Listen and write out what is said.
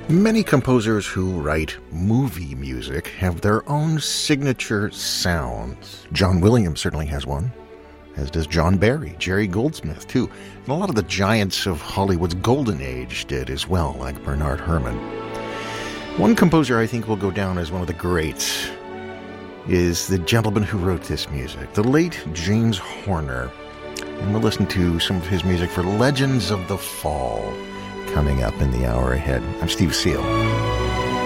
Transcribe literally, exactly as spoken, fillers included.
Many composers who write movie music have their own signature sounds. John Williams certainly has one, as does John Barry, Jerry Goldsmith, too. And a lot of the giants of Hollywood's golden age did as well, like Bernard Herrmann. One composer I think will go down as one of the greats is the gentleman who wrote this music, the late James Horner. And we'll listen to some of his music for Legends of the Fall, coming up in the hour ahead. I'm Steve Seal.